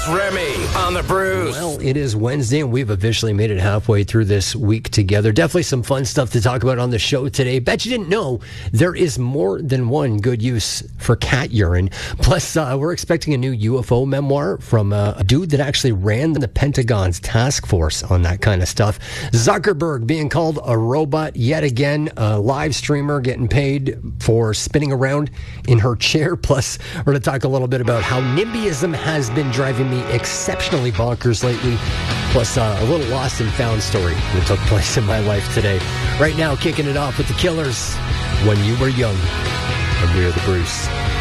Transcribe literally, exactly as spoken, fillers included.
Remy on the Bruce. Well, it is Wednesday, and we've officially made it halfway through this week together. Definitely some fun stuff to talk about on the show today. Bet you didn't know there is more than one good use for cat urine. Plus, uh, we're expecting a new U F O memoir from uh, a dude that actually ran the Pentagon's task force on that kind of stuff. Zuckerberg being called a robot yet again. A live streamer getting paid for spinning around in her chair. Plus, we're going to talk a little bit about how NIMBYism has been driving me exceptionally bonkers lately. Plus, uh, a little lost and found story that took place in my life today. Right now, kicking it off with the Killers, When You Were Young. And we're the Bruce.